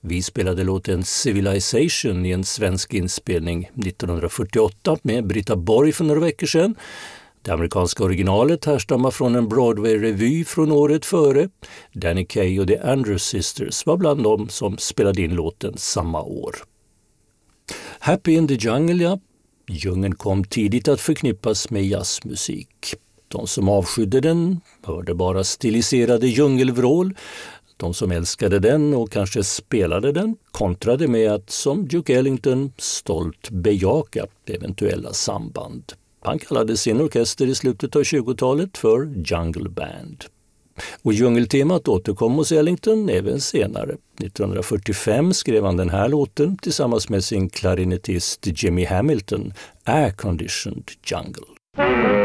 Vi spelade låten Civilization i en svensk inspelning 1948 med Britta Borg för några veckor sedan. Det amerikanska originalet härstammar från en Broadway-revy från året före. Danny Kaye och The Andrews Sisters var bland dem som spelade in låten samma år. Happy in the Jungle, ja. Djungeln kom tidigt att förknippas med jazzmusik. De som avskydde den hörde bara stiliserade djungelvrål. De som älskade den och kanske spelade den kontrade med att, som Duke Ellington, stolt bejaka eventuella samband. Han kallade sin orkester i slutet av 20-talet för Jungle Band. Och djungeltemat återkom hos Ellington även senare. 1945 skrev han den här låten tillsammans med sin klarinettist Jimmy Hamilton, Air Conditioned Jungle.